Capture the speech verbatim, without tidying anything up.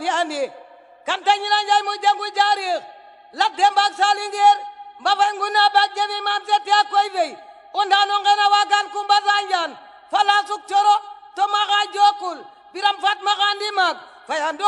yandi kanta ñina njay mu jangu jaarix la dembak salingeer mbafay nguna bak jebi mam seti a koy wey ondano ngena wagan kumba zanjan fala suk coro to maga jokul biram fat magandi mag fayando